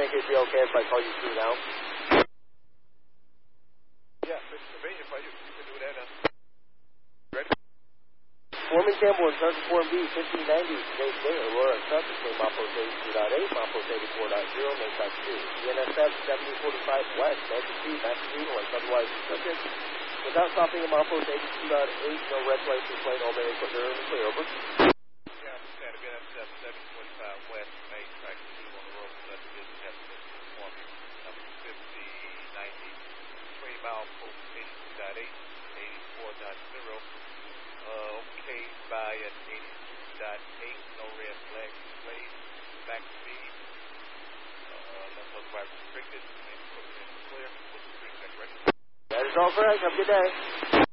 think it'd be okay if I call you through now? Yeah, if it's convenient for you, you can do that now. Ready? Foreman Campbell in charge of Form B, 1590, today, Aurora traffic came Mapos 82.8, Mapos 84.0, Main 2. DNSF 7045 West, Magic Street, Massachusetts, unless otherwise restricted. Without stopping at Mapos 82.8, no red flags or plane, all main equipment are clear, over. Yeah, I understand. Again, that's 745 West, Main 2 on the road, subdivision, Heffernan, Performing, number 5090, 20-mile post 82.8, 84.0. Okay, by at 82.8, no red flags displayed. Back speed, unless otherwise restricted, main equipment is clear. What's the 3 second record? That is all correct. Have a good day.